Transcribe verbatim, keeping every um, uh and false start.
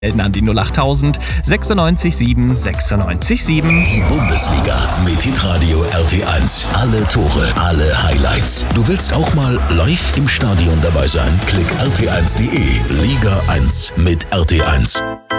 Melden an die null achttausend sechsundneunzig sieben sechsundneunzig sieben. Die Bundesliga mit Hitradio R T eins. Alle Tore, alle Highlights. Du willst auch mal live im Stadion dabei sein? Klick r t eins punkt d e. Liga eins mit R T eins.